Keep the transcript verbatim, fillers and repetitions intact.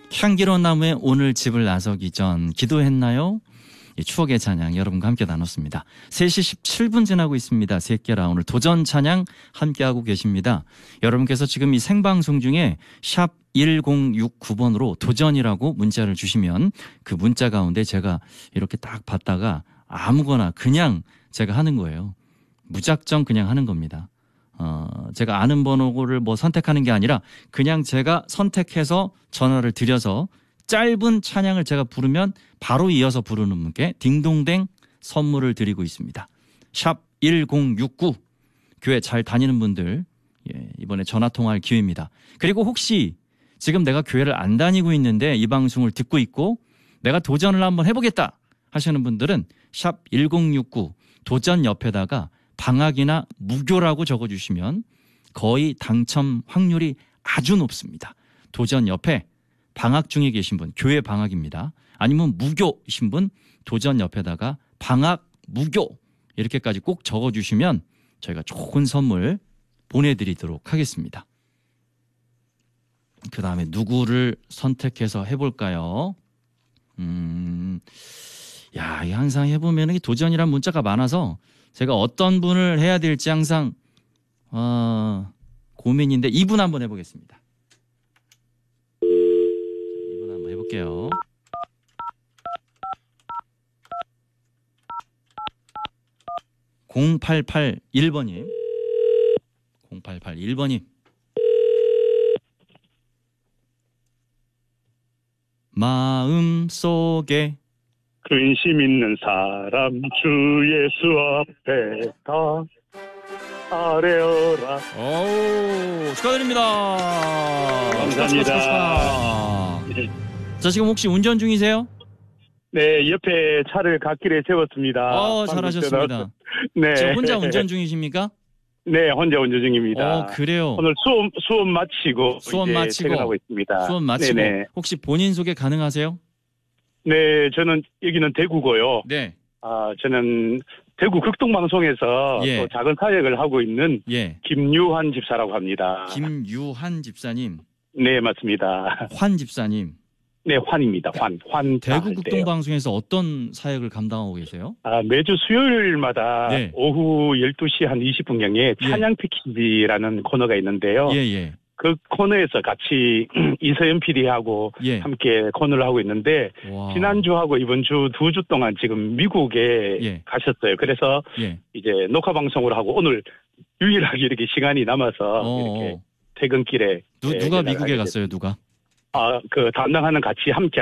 향기로운 나무에 오늘 집을 나서기 전 기도했나요? 이 추억의 찬양 여러분과 함께 나눴습니다. 세 시 십칠 분 지나고 있습니다. 새끼라 오늘 도전 찬양 함께하고 계십니다. 여러분께서 지금 이 생방송 중에 샵 일공육구 번으로 도전이라고 문자를 주시면 그 문자 가운데 제가 이렇게 딱 봤다가 아무거나 그냥 제가 하는 거예요. 무작정 그냥 하는 겁니다. 어, 제가 아는 번호를 뭐 선택하는 게 아니라 그냥 제가 선택해서 전화를 드려서 짧은 찬양을 제가 부르면 바로 이어서 부르는 분께 딩동댕 선물을 드리고 있습니다. 샵 일공육구 교회 잘 다니는 분들 예, 이번에 전화 통화할 기회입니다. 그리고 혹시 지금 내가 교회를 안 다니고 있는데 이 방송을 듣고 있고 내가 도전을 한번 해보겠다 하시는 분들은 샵 일공육구 도전 옆에다가 방학이나 무교라고 적어주시면 거의 당첨 확률이 아주 높습니다. 도전 옆에 방학 중에 계신 분, 교회 방학입니다. 아니면 무교이신 분, 도전 옆에다가 방학, 무교 이렇게까지 꼭 적어주시면 저희가 좋은 선물 보내드리도록 하겠습니다. 그 다음에 누구를 선택해서 해볼까요? 음, 야, 이 항상 해보면 도전이란 문자가 많아서 제가 어떤 분을 해야 될지 항상 어, 고민인데 이분 한번 해보겠습니다. 이분 한번 해볼게요. 공팔팔일 번님 공팔팔일 번님 마음속에 근심 있는 사람 주 예수 앞에 다 아뢰어라. 오, 축하드립니다. 감사합니다. 축하, 축하, 축하. 네. 자, 지금 혹시 운전 중이세요? 네, 옆에 차를 갓길에 세웠습니다. 어, 잘하셨습니다. 네. 지금 혼자 운전 중이십니까? 네, 혼자 운전 중입니다. 어, 그래요. 오늘 수업 수업 마치고 수업 이제 마치고 퇴근하고 있습니다. 수업 마치고 네네. 혹시 본인 소개 가능하세요? 네, 저는 여기는 대구고요. 네. 아, 저는 대구 극동방송에서 예. 또 작은 사역을 하고 있는 예. 김유환 집사라고 합니다. 김유한 집사님. 네, 맞습니다. 환 집사님. 네, 환입니다. 환. 환. 대구 극동방송에서 어떤 사역을 감당하고 계세요? 아, 매주 수요일마다 네. 오후 열두 시 한 이십 분경에 찬양 패키지라는 코너가 있는데요. 예, 예. 그 코너에서 같이 이서연 피디하고 예. 함께 코너를 하고 있는데 와. 지난주하고 이번 주 두 주 동안 지금 미국에 예. 가셨어요. 그래서 예. 이제 녹화 방송을 하고 오늘 유일하게 이렇게 시간이 남아서 어, 이렇게 어. 퇴근길에 누, 예, 누가 연락을 미국에 하게 갔어요? 누가? 아, 그 담당하는 같이 함께